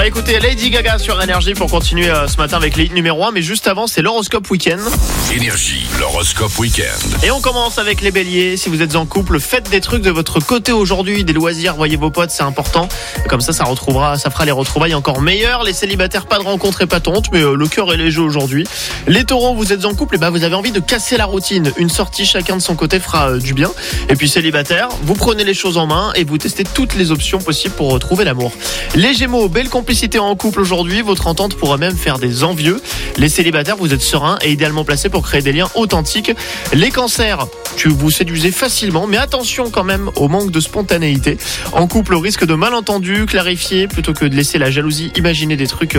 écouter Lady Gaga sur Énergie pour continuer ce matin avec les hits numéro 1. Mais juste avant, c'est l'horoscope week-end. Énergie, l'horoscope week-end. Et on commence avec les béliers. Si vous êtes en couple, faites des trucs de votre côté aujourd'hui. Des loisirs, voyez vos potes, c'est important. Comme ça fera les retrouvailles encore meilleures. Les célibataires, pas de rencontre et pas de honte, mais le cœur est léger aujourd'hui. Les taureaux, vous êtes en couple, et vous avez envie de casser la routine. Une sortie chacun de son côté fera du bien. Et puis célibataire, vous prenez les choses en main et vous testez toutes les options possibles pour retrouver l'amour. Les gémeaux, belle complicité en couple aujourd'hui. Votre entente pourra même faire des envieux. Les célibataires, vous êtes sereins et idéalement placés pour créer des liens authentiques. Les cancers, vous séduisez facilement, mais attention quand même au manque de spontanéité. En couple, au risque de malentendus, clarifier plutôt que de laisser la jalousie imaginer des trucs,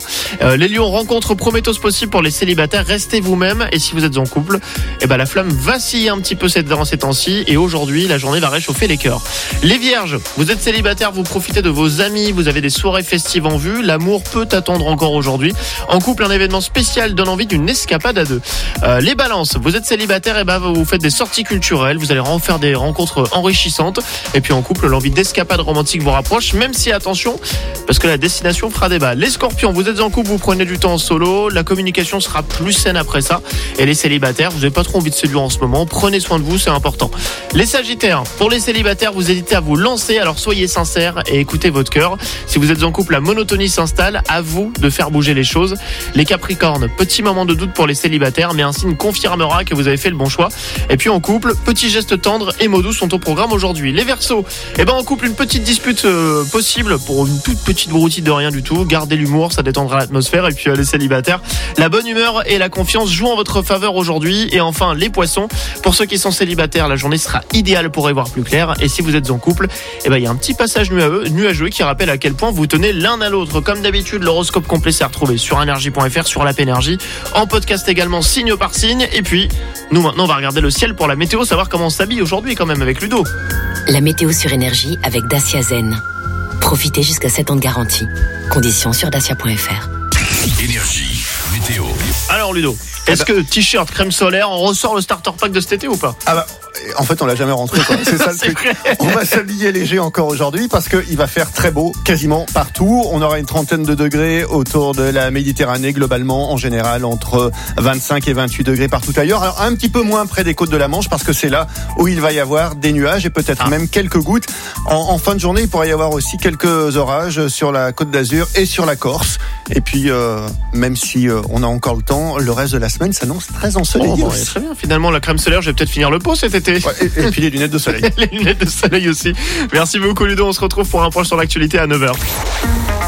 Les lions, rencontre prometteuse possible pour les célibataires. Restez vous-même, et si vous êtes en couple, la flamme vacille un petit peu ces temps-ci, et aujourd'hui, la journée va réchauffer les cœurs. Les vierges, vous êtes célibataire, vous profitez de vos amis, vous avez des soirées festives en vue, l'amour peut attendre encore aujourd'hui. En couple, un événement spécial donne envie d'une escapade à deux. Les balances, vous êtes célibataire, vous faites des sorties culturelles, vous allez faire des rencontres enrichissantes, et puis en couple, l'envie d'escapade romantique vous rapproche, même si attention, parce que la destination fera débat. Les scorpions, vous êtes en couple, vous prenez du temps en solo, la communication sera plus saine après ça, et les célibataires, vous n'avez pas trop envie de séduire en ce moment, prenez soin de vous, c'est important. Les sagittaires, pour les célibataires, vous hésitez à vous lancer, alors soyez sincères et écoutez votre cœur. Si vous êtes en couple, la monotonie s'installe, à vous de faire bouger les choses. Les capricornes, petit moment de doute pour les célibataires, mais un signe confirmera que vous avez fait le bon choix. Et puis en couple, petits gestes tendres et mots doux sont au programme aujourd'hui. Les verseaux, en couple, une petite dispute possible pour une toute petite broutille de rien du tout. Gardez l'humour, ça détendra l'atmosphère. Et puis les célibataires, la bonne humeur et la confiance jouent en votre faveur aujourd'hui. Et enfin, les poissons, pour ceux qui sont célibataires, la journée sera idéale pour y voir plus clair. Et si vous êtes en couple, il y a un petit passage nuageux qui rappelle à quel point vous tenez l'un à l'autre. Comme d'habitude, l'horoscope complet s'est retrouvé sur énergie.fr, sur l'app Énergie, en podcast également, signe par signe. Et puis, nous maintenant, on va regarder le ciel pour la météo, savoir comment on s'habille aujourd'hui quand même avec Ludo. La météo sur Énergie avec Dacia Zen. Profitez jusqu'à 7 ans de garantie. Conditions sur dacia.fr. Énergie, météo. Alors Ludo, est-ce que t-shirt, crème solaire, on ressort le starter pack de cet été ou pas? En fait, on l'a jamais rentré, quoi. C'est ça le truc. On va s'habiller léger encore aujourd'hui parce qu'il va faire très beau quasiment partout. On aura une trentaine de degrés autour de la Méditerranée, globalement, en général, entre 25 et 28 degrés partout ailleurs. Alors, un petit peu moins près des côtes de la Manche parce que c'est là où il va y avoir des nuages et peut-être même quelques gouttes. En fin de journée, il pourrait y avoir aussi quelques orages sur la Côte d'Azur et sur la Corse. Et puis, même si on a encore le temps, le reste de la semaine s'annonce très ensoleillé. Très bien. Finalement, la crème solaire, je vais peut-être finir le pot cet été. Ouais, et puis les lunettes de soleil. Les lunettes de soleil aussi. Merci beaucoup Ludo, on se retrouve pour un point sur l'actualité à 9h.